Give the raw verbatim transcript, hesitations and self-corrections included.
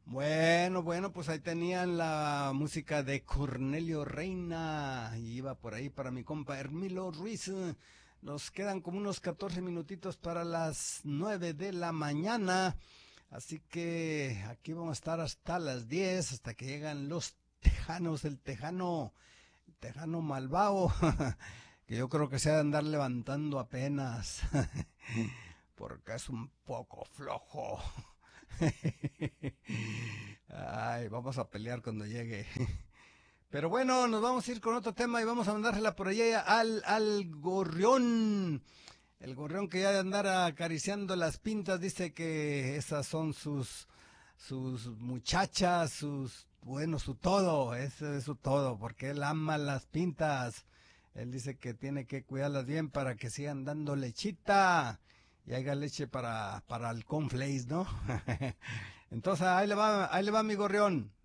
Bueno, bueno, pues ahí tenían la música de Cornelio Reina. Y iba por ahí para mi compa Hermilo Ruiz. Nos quedan como unos catorce minutitos para las nueve de la mañana. Así que aquí vamos a estar hasta las diez, hasta que llegan los tejanos, el tejano, el tejano malvado, que yo creo que se ha de andar levantando apenas, porque es un poco flojo. Ay, vamos a pelear cuando llegue. Pero bueno, nos vamos a ir con otro tema y vamos a mandársela por allá al, al gorrión. El gorrión que ya de andar acariciando las pintas dice que esas son sus, sus muchachas, sus, bueno, su todo, eso es su todo, porque él ama las pintas. Él dice que tiene que cuidarlas bien para que sigan dando lechita y haya leche para, para el cornflakes, ¿no? Entonces ahí le va, ahí le va mi gorrión.